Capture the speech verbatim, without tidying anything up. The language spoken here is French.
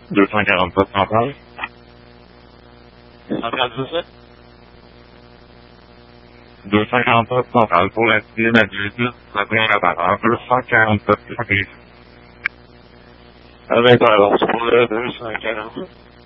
deux cent quarante-sept Central. Central dix-sept? deux cent quarante-sept Central pour la cible à dix-huit, ça prend la barre, deux cent quarante-sept. Avec alors, pour le deux cent quarante-sept.